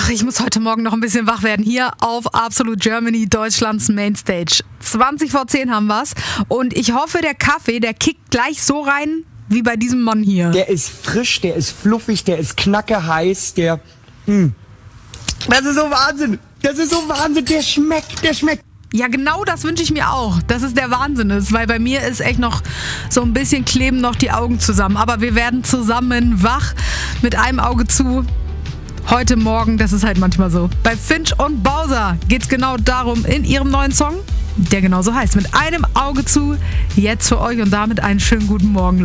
Ach, ich muss heute Morgen noch ein bisschen wach werden. Hier auf Absolute Germany, Deutschlands Mainstage. 20 vor 10 haben wir's. Und ich hoffe, der Kaffee, der kickt gleich so rein, wie bei diesem Mann hier. Der ist frisch, der ist fluffig, der ist knackeheiß, der... Das ist so Wahnsinn. Das ist so Wahnsinn. Der schmeckt. Ja, genau das wünsche ich mir auch, dass es der Wahnsinn ist, weil bei mir ist echt noch so ein bisschen kleben noch die Augen zusammen. Aber wir werden zusammen wach mit einem Auge zu. Heute Morgen, das ist halt manchmal so. Bei Finch und Bowser geht's genau darum in ihrem neuen Song, der genauso heißt. Mit einem Auge zu, jetzt für euch und damit einen schönen guten Morgen, Leute.